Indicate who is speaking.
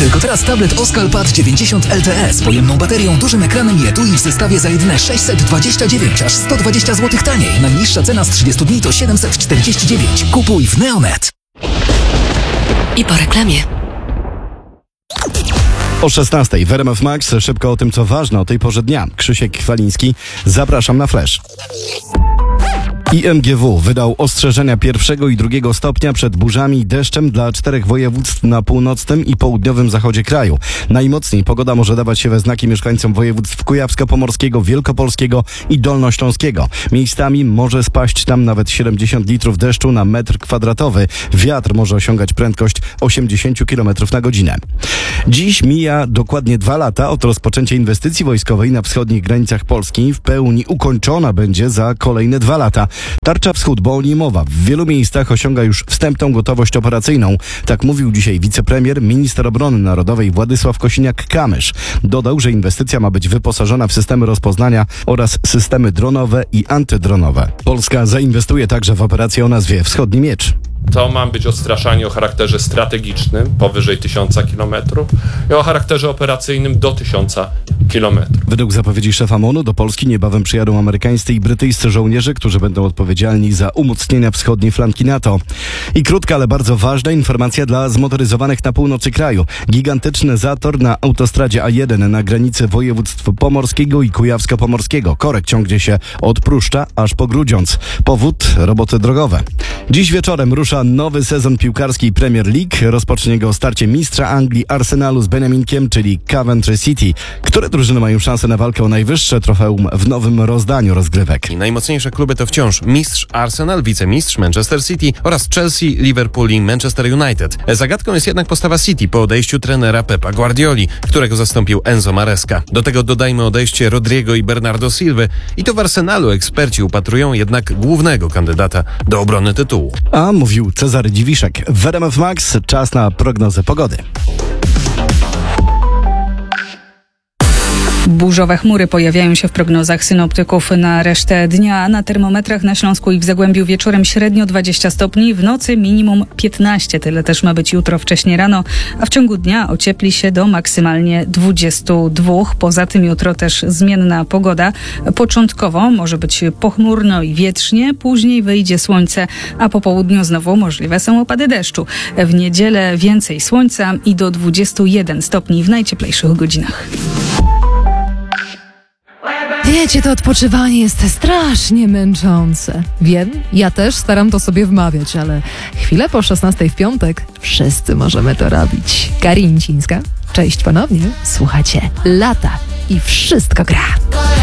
Speaker 1: Tylko teraz tablet Oscal-Pad 90 LTE z pojemną baterią, dużym ekranem i etui w zestawie za jedyne 629, aż 120 zł taniej. Najniższa cena z 30 dni to 749. Kupuj w Neonet.
Speaker 2: I po reklamie.
Speaker 3: O 16:00 w RMF Max szybko o tym, co ważne o tej porze dnia. Krzysiek Kwaliński, zapraszam na Flash. IMGW wydał ostrzeżenia 1. i 2. stopnia przed burzami i deszczem dla 4 województw na północnym i południowym zachodzie kraju. Najmocniej pogoda może dawać się we znaki mieszkańcom województw kujawsko-pomorskiego, wielkopolskiego i dolnośląskiego. Miejscami może spaść tam nawet 70 litrów deszczu na metr kwadratowy. Wiatr może osiągać prędkość 80 km na godzinę. Dziś mija dokładnie 2 lata od rozpoczęcia inwestycji wojskowej na wschodnich granicach Polski. W pełni ukończona będzie za kolejne 2 lata. Tarcza Wschód, bo o niej mowa, w wielu miejscach osiąga już wstępną gotowość operacyjną. Tak mówił dzisiaj wicepremier, minister obrony narodowej Władysław Kosiniak-Kamysz. Dodał, że inwestycja ma być wyposażona w systemy rozpoznania oraz systemy dronowe i antydronowe. Polska zainwestuje także w operację o nazwie Wschodni Miecz.
Speaker 4: To ma być odstraszanie o charakterze strategicznym powyżej 1000 km i o charakterze operacyjnym do 1000 km.
Speaker 3: Według zapowiedzi szefa MON-u do Polski niebawem przyjadą amerykańscy i brytyjscy żołnierze, którzy będą odpowiedzialni za umocnienia wschodniej flanki NATO. I krótka, ale bardzo ważna informacja dla zmotoryzowanych na północy kraju. Gigantyczny zator na autostradzie A1 na granicy województw pomorskiego i kujawsko-pomorskiego. Korek ciągnie się od Pruszcza aż po Grudziądz. Powód: roboty drogowe. Dziś wieczorem rusza nowy sezon piłkarski Premier League. Rozpocznie go starcie mistrza Anglii Arsenalu z Beniaminkiem, czyli Coventry City. Które drużyny mają szansę na walkę o najwyższe trofeum w nowym rozdaniu rozgrywek?
Speaker 5: I najmocniejsze kluby to wciąż mistrz Arsenal, wicemistrz Manchester City oraz Chelsea, Liverpool i Manchester United. Zagadką jest jednak postawa City po odejściu trenera Pepa Guardioli, którego zastąpił Enzo Maresca. Do tego dodajmy odejście Rodrigo i Bernardo Silwy. I to w Arsenalu eksperci upatrują jednak głównego kandydata do obrony tytułu.
Speaker 3: A mówił Cezary Dziwiszek. W RMF Max czas na prognozę pogody.
Speaker 6: Burzowe chmury pojawiają się w prognozach synoptyków na resztę dnia. Na termometrach na Śląsku i w Zagłębiu wieczorem średnio 20 stopni, w nocy minimum 15. Tyle też ma być jutro wcześnie rano, a w ciągu dnia ociepli się do maksymalnie 22. Poza tym jutro też zmienna pogoda. Początkowo może być pochmurno i wietrznie, później wyjdzie słońce, a po południu znowu możliwe są opady deszczu. W niedzielę więcej słońca i do 21 stopni w najcieplejszych godzinach.
Speaker 2: Wiecie, to odpoczywanie jest strasznie męczące. Wiem, ja też staram to sobie wmawiać, ale chwilę po 16:00 w piątek wszyscy możemy to robić. Karin Cińska, cześć ponownie. Słuchacie Lata i wszystko gra.